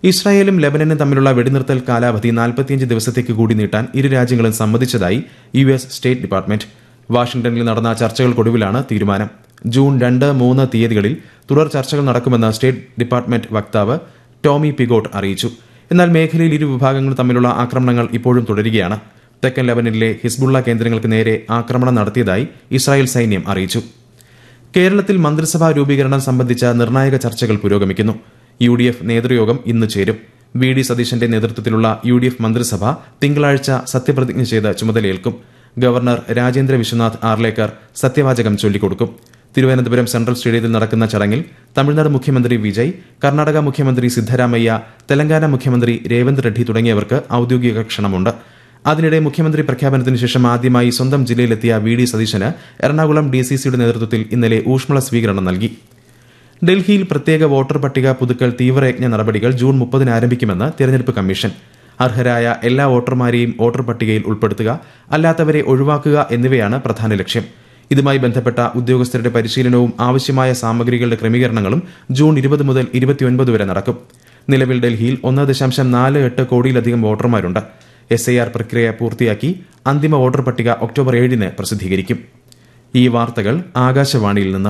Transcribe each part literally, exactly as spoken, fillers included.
ഇസ്രായേലും ലെബനനും തമ്മിലുള്ള വെടിനിർത്തൽ കാലാവധി നാൽപ്പത്തിയഞ്ച് ദിവസത്തേക്ക് കൂടി നീട്ടാൻ ഇരു രാജ്യങ്ങളും സമ്മതിച്ചതായി യു എസ് സ്റ്റേറ്റ് ഡിപ്പാർട്ട്മെന്റ്. വാഷിംഗ്ടണിൽ നടന്ന ചർച്ചകൾക്കൊടുവിലാണ് തീരുമാനം. ജൂൺ രണ്ട് മൂന്ന് തീയതികളിൽ തുടർ ചർച്ചകൾ നടക്കുമെന്ന് സ്റ്റേറ്റ് ഡിപ്പാർട്ട്മെന്റ് വക്താവ് ടോമി പിഗോട്ട് അറിയിച്ചു. എന്നാൽ മേഖലയിൽ ഇരു വിഭാഗങ്ങളും തമ്മിലുള്ള ആക്രമണങ്ങൾ ഇപ്പോഴും തുടരുകയാണ്. തെക്കൻ ലെബനനിലെ ഹിസ്ബുള്ള കേന്ദ്രങ്ങൾക്ക് നേരെ ആക്രമണം നടത്തിയതായി ഇസ്രായേൽ സൈന്യം അറിയിച്ചു. കേരളത്തിൽ മന്ത്രിസഭാ രൂപീകരണം സംബന്ധിച്ച നിർണായക ചർച്ചകൾ പുരോഗമിക്കുന്നു. യു ഡി എഫ് നേതൃയോഗം ഇന്ന് ചേരും. വി ഡി സതീശന്റെ നേതൃത്വത്തിലുള്ള യു ഡി എഫ് മന്ത്രിസഭ തിങ്കളാഴ്ച സത്യപ്രതിജ്ഞ ചെയ്ത് ചുമതലയേൽക്കും. ഗവർണർ രാജേന്ദ്ര വിശ്വനാഥ് ആർലേക്കർ സത്യവാചകം ചൊല്ലിക്കൊടുക്കും. തിരുവനന്തപുരം സെൻട്രൽ സ്റ്റേഡിയത്തിൽ നടക്കുന്ന ചടങ്ങിൽ തമിഴ്നാട് മുഖ്യമന്ത്രി വിജയ്, കർണാടക മുഖ്യമന്ത്രി സിദ്ധരാമയ്യ, തെലങ്കാന മുഖ്യമന്ത്രി രേവന്ത് റെഡ്ഡി തുടങ്ങിയവർക്ക് ഔദ്യോഗിക ക്ഷണമുണ്ട്. അതിനിടെ മുഖ്യമന്ത്രി പ്രഖ്യാപനത്തിന് ശേഷം ആദ്യമായി സ്വന്തം ജില്ലയിലെത്തിയ വി ഡി സതീശന് എറണാകുളം ഡി സി സിയുടെ നേതൃത്വത്തിൽ ഇന്നലെ ഊഷ്മള സ്വീകരണം നൽകി. ഡൽഹിയിൽ പ്രത്യേക വോട്ടർ പട്ടിക പുതുക്കൽ തീവ്രയജ്ഞ നടപടികൾ ജൂൺ മുപ്പതിന് ആരംഭിക്കുമെന്ന് തെരഞ്ഞെടുപ്പ് കമ്മീഷൻ. അർഹരായ എല്ലാ വോട്ടർമാരെയും വോട്ടർ പട്ടികയിൽ ഉൾപ്പെടുത്തുക, അല്ലാത്തവരെ ഒഴിവാക്കുക എന്നിവയാണ് പ്രധാന ലക്ഷ്യം. ഇതുമായി ബന്ധപ്പെട്ട ഉദ്യോഗസ്ഥരുടെ പരിശീലനവും ആവശ്യമായ സാമഗ്രികളുടെ ക്രമീകരണങ്ങളും ജൂൺ ഇരുപത് മുതൽ ഇരുപത്തിയൊൻപത് വരെ നടക്കും. നിലവിൽ ഡൽഹിയിൽ ഒന്ന് ദശാംശം നാല് എട്ട് കോടിയിലധികം വോട്ടർമാരുണ്ട്. എസ് ഐ ആർ പ്രക്രിയ പൂർത്തിയാക്കി അന്തിമ വോട്ടർ പട്ടിക ഒക്ടോബർ ഏഴിന് പ്രസിദ്ധീകരിക്കും. ഈ വാർത്തകൾ ആകാശവാണിയിൽ നിന്ന്.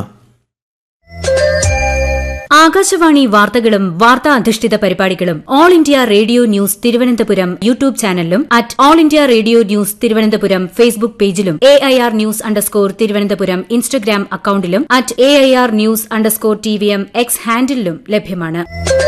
ആകാശവാണി വാർത്തകളും വാർത്താ അധിഷ്ഠിത പരിപാടികളും all India radio news Thiruvananthapuram YouTube ചാനലിലും at all India radio news Thiruvananthapuram Facebook പേജിലും A I R news underscore Thiruvananthapuram Instagram അക്കൌണ്ടിലും at A I R news underscore T V M X ഹാൻഡിലും ലഭ്യമാണ്.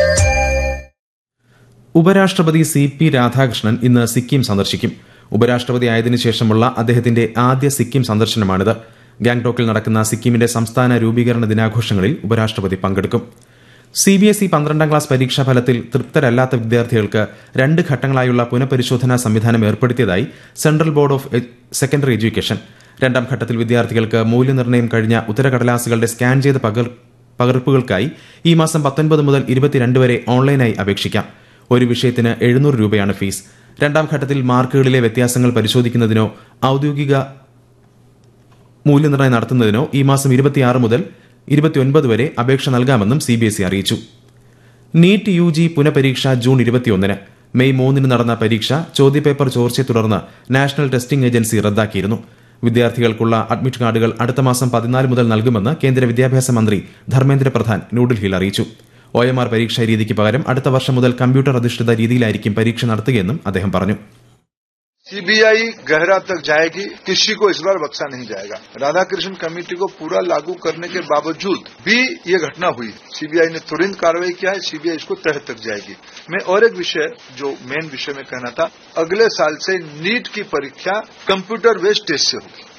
ഉപരാഷ്ട്രപതി സി പി രാധാകൃഷ്ണൻ ഇന്ന് സിക്കിം സന്ദർശിക്കും. ഉപരാഷ്ട്രപതി ആയതിനു ശേഷമുള്ള അദ്ദേഹത്തിന്റെ ആദ്യ സിക്കിം സന്ദർശനമാണിത്. ഗാംഗ്ടോക്കിൽ നടക്കുന്ന സിക്കിമിന്റെ സംസ്ഥാന രൂപീകരണ ദിനാഘോഷങ്ങളിൽ ഉപരാഷ്ട്രപതി പങ്കെടുക്കും. സി ബി എസ് ഇ പന്ത്രണ്ടാം ക്ലാസ് പരീക്ഷാ ഫലത്തിൽ തൃപ്തരല്ലാത്ത വിദ്യാർത്ഥികൾക്ക് രണ്ട് ഘട്ടങ്ങളായുള്ള പുനഃപരിശോധനാ സംവിധാനം ഏർപ്പെടുത്തിയതായി central board of secondary education. രണ്ടാം ഘട്ടത്തിൽ വിദ്യാർത്ഥികൾക്ക് മൂല്യനിർണ്ണയം കഴിഞ്ഞ ഉത്തരക്കടലാസുകളുടെ സ്കാൻ ചെയ്ത പകർപ്പുകൾക്കായി ഈ മാസം പത്തൊൻപത് മുതൽ ഇരുപത്തിരണ്ട് വരെ ഓൺലൈനായി അപേക്ഷിക്കാം. ഒരു വിഷയത്തിന് എഴുന്നൂറ് രൂപയാണ് ഫീസ്. രണ്ടാം ഘട്ടത്തിൽ മാർക്കുകളിലെ വ്യത്യാസങ്ങൾ പരിശോധിക്കുന്നതിനോ ഔദ്യോഗിക മൂല്യനിർണ്ണയം നടത്തുന്നതിനോ ഈ മാസം ഇരുപത്തിയാറ് മുതൽ ഇരുപത്തിയൊൻപത് വരെ അപേക്ഷ നൽകാമെന്നും സി ബി എസ് ഇ അറിയിച്ചു. നീറ്റ് യു ജി പുനഃപരീക്ഷ ജൂൺ ഇരുപത്തിയൊന്നിന്. മെയ് മൂന്നിന് നടന്ന പരീക്ഷ ചോദ്യപേപ്പർ ചോർച്ചയെ തുടർന്ന് നാഷണൽ ടെസ്റ്റിംഗ് ഏജൻസി റദ്ദാക്കിയിരുന്നു. വിദ്യാർത്ഥികൾക്കുള്ള അഡ്മിറ്റ് കാർഡുകൾ അടുത്ത മാസം പതിനാല് മുതൽ നൽകുമെന്ന് കേന്ദ്ര വിദ്യാഭ്യാസ മന്ത്രി ധർമ്മേന്ദ്ര പ്രധാൻ ന്യൂഡൽഹിയിൽ അറിയിച്ചു. ഒ എം ആർ പരീക്ഷാ രീതിക്ക് പകരം അടുത്ത വർഷം മുതൽ കമ്പ്യൂട്ടർ അധിഷ്ഠിത രീതിയിലായിരിക്കും പരീക്ഷ നടത്തുകയെന്നും അദ്ദേഹം പറഞ്ഞു. सीबीआई गहरा तक जाएगी, किसी को इस बार बख्शा नहीं जाएगा. राधाकृष्णन कमेटी को पूरा लागू करने के बावजूद भी ये घटना हुई. सीबीआई ने तुरंत कार्रवाई किया है. सीबीआई इसको तह तक जाएगी. मैं और एक विषय जो मेन विषय में कहना था, अगले साल से नीट की परीक्षा कंप्यूटर बेस्ड टेस्ट से होगी.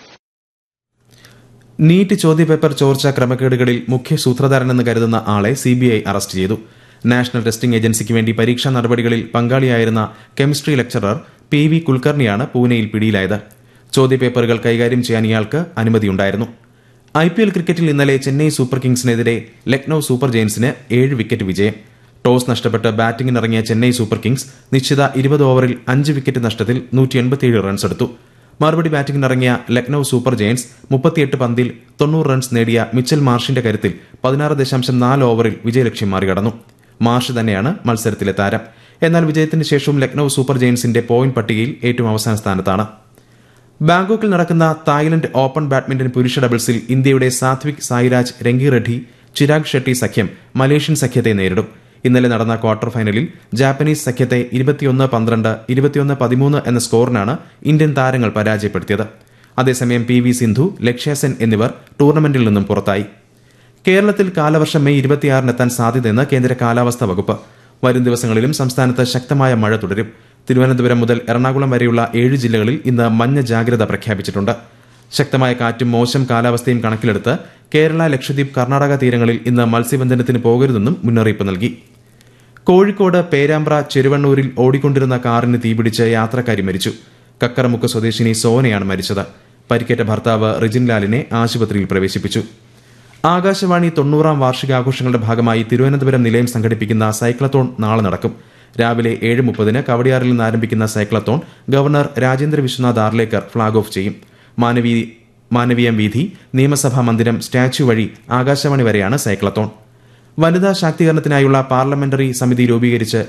നീറ്റ് ചോദ്യപേപ്പർ ചോർച്ച ക്രമക്കേടുകളിൽ മുഖ്യ സൂത്രധാരനെന്ന് കരുതുന്ന ആളെ സിബിഐ അറസ്റ്റ് ചെയ്തു. നാഷണൽ ടെസ്റ്റിംഗ് ഏജൻസിക്ക് വേണ്ടി പരീക്ഷാ നടപടികളിൽ പങ്കാളിയായിരുന്ന കെമിസ്ട്രി ലെക്ചറർ പി വി കുൽക്കർണിയാണ് പൂനെയിൽ പിടിയിലായത്. ചോദ്യപേപ്പറുകൾ കൈകാര്യം ചെയ്യാൻ ഇയാൾക്ക് അനുമതിയുണ്ടായിരുന്നു. ഐ പി എൽ ക്രിക്കറ്റിൽ ഇന്നലെ ചെന്നൈ സൂപ്പർ കിങ്സിനെതിരെ ലക്നൌ സൂപ്പർ ജയൻസിന് ഏഴ് വിക്കറ്റ് വിജയം. ടോസ് നഷ്ടപ്പെട്ട് ബാറ്റിംഗിനിറങ്ങിയ ചെന്നൈ സൂപ്പർ കിങ്സ് നിശ്ചിത ഇരുപത് ഓവറിൽ അഞ്ച് വിക്കറ്റ് നഷ്ടത്തിൽ നൂറ്റി എൺപത്തിയേഴ് റൺസ് എടുത്തു. മറുപടി ബാറ്റിംഗിനിറങ്ങിയ ലക്നൌ സൂപ്പർ ജയൻസ് മുപ്പത്തിയെട്ട് പന്തിൽ തൊണ്ണൂറ് റൺസ് നേടിയ മിച്ചൽ മാർഷിന്റെ കരുത്തിൽ പതിനാറ് ദശാംശം നാല് ഓവറിൽ വിജയലക്ഷ്യം മറികടന്നു. മാർഷ് തന്നെയാണ് മത്സരത്തിലെ താരം. എന്നാൽ വിജയത്തിന് ശേഷവും ലക്നൌ സൂപ്പർ ജയൻസിന്റെ പോയിന്റ് പട്ടികയിൽ ഏറ്റവും അവസാന സ്ഥാനത്താണ്. ബാങ്കോക്കിൽ നടക്കുന്ന തായ്ലൻഡ് ഓപ്പൺ ബാഡ്മിന്റൺ പുരുഷ ഡബിൾസിൽ ഇന്ത്യയുടെ സാത്വിക് സായിരാജ് രംഗി റെഡ്ഡി ചിരാഗ് ഷെട്ടി സഖ്യം മലേഷ്യൻ സഖ്യത്തെ നേരിടും. ഇന്നലെ നടന്ന ക്വാർട്ടർ ഫൈനലിൽ ജാപ്പനീസ് സഖ്യത്തെ ഇരുപത്തിയൊന്ന് പന്ത്രണ്ട് ഇരുപത്തിയൊന്ന് പതിമൂന്ന് എന്ന സ്കോറിനാണ് ഇന്ത്യൻ താരങ്ങൾ പരാജയപ്പെടുത്തിയത്. അതേസമയം പി വി സിന്ധു, ലക്ഷ്യ സെൻ എന്നിവർ ടൂർണമെന്റിൽ നിന്നും പുറത്തായി. കേരളത്തിൽ കാലവർഷം മെയ് ഇരുപത്തിയാറിനെത്താൻ സാധ്യതയെന്ന് കേന്ദ്ര കാലാവസ്ഥാ വകുപ്പ്. വരും ദിവസങ്ങളിലും സംസ്ഥാനത്ത് ശക്തമായ മഴ തുടരും. തിരുവനന്തപുരം മുതൽ എറണാകുളം വരെയുള്ള ഏഴ് ജില്ലകളിൽ ഇന്ന് മഞ്ഞ ജാഗ്രത പ്രഖ്യാപിച്ചിട്ടുണ്ട്. ശക്തമായ കാറ്റും മോശം കാലാവസ്ഥയും കണക്കിലെടുത്ത് കേരള, ലക്ഷദ്വീപ്, കർണാടക തീരങ്ങളിൽ ഇന്ന് മത്സ്യബന്ധനത്തിന് പോകരുതെന്നും മുന്നറിയിപ്പ് നൽകി. കോഴിക്കോട് പേരാമ്പ്ര ചെരുവണ്ണൂരിൽ ഓടിക്കൊണ്ടിരുന്ന കാറിന് തീപിടിച്ച് യാത്രക്കാരി മരിച്ചു. കക്കറമുക്ക് സ്വദേശിനി സോനയാണ് മരിച്ചത്. പരിക്കേറ്റ ഭർത്താവ് റിജിൻലാലിനെ ആശുപത്രിയിൽ പ്രവേശിപ്പിച്ചു. ആകാശവാണി തൊണ്ണൂറാം വാർഷികാഘോഷങ്ങളുടെ ഭാഗമായി തിരുവനന്തപുരം നിലയം സംഘടിപ്പിക്കുന്ന സൈക്ലത്തോൺ നാളെ നടക്കും. രാവിലെ ഏഴ് മുപ്പതിന് കവടിയാറിൽ നിന്ന് ആരംഭിക്കുന്ന cyclothon governor Rajendra Vishwanath Arlekar flag off ചെയ്യും. മാനവീ മാനവീയം വീഥി, നിയമസഭാ മന്ദിരം, സ്റ്റാച്യു വഴി ആകാശവാണി വരെയാണ് സൈക്ലത്തോൺ. വനിതാ ശാക്തീകരണത്തിനായുള്ള പാർലമെന്ററി സമിതി രൂപീകരിച്ച്